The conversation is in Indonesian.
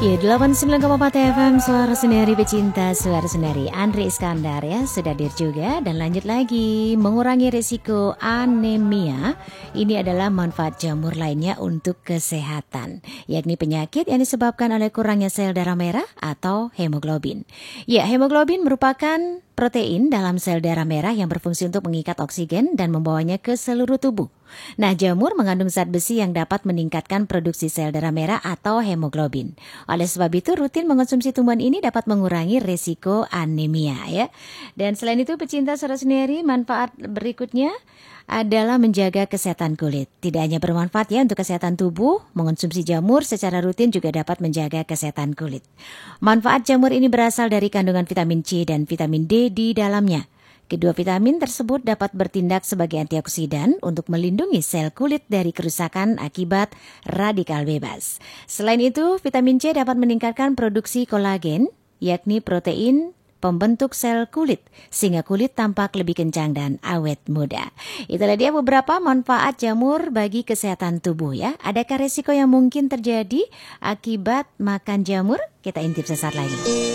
Ya, 89,4 FM, suara sendiri pecinta, suara sendiri. Andri Iskandar ya, sudah hadir juga. Dan lanjut lagi, mengurangi risiko anemia. Ini adalah manfaat jamur lainnya untuk kesehatan, yakni penyakit yang disebabkan oleh kurangnya sel darah merah atau hemoglobin. Ya, hemoglobin merupakan protein dalam sel darah merah yang berfungsi untuk mengikat oksigen dan membawanya ke seluruh tubuh. Nah, jamur mengandung zat besi yang dapat meningkatkan produksi sel darah merah atau hemoglobin. Oleh sebab itu, rutin mengonsumsi tumbuhan ini dapat mengurangi risiko anemia ya. Dan selain itu, pecinta suara sendiri, manfaat berikutnya adalah menjaga kesehatan kulit. Tidak hanya bermanfaat ya untuk kesehatan tubuh, mengonsumsi jamur secara rutin juga dapat menjaga kesehatan kulit. Manfaat jamur ini berasal dari kandungan vitamin C dan vitamin D di dalamnya. Kedua vitamin tersebut dapat bertindak sebagai antioksidan untuk melindungi sel kulit dari kerusakan akibat radikal bebas. Selain itu, vitamin C dapat meningkatkan produksi kolagen, yakni protein pembentuk sel kulit, sehingga kulit tampak lebih kencang dan awet muda. Itulah dia beberapa manfaat jamur bagi kesehatan tubuh ya. Adakah resiko yang mungkin terjadi akibat makan jamur? Kita intip sesaat lagi.